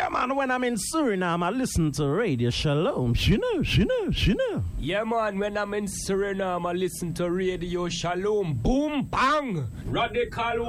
man, when I'm in Suriname, I listen to Radio Shalom. She know. Yeah, man, when I'm in Suriname, I listen to Radio Shalom. Boom, bang! Radical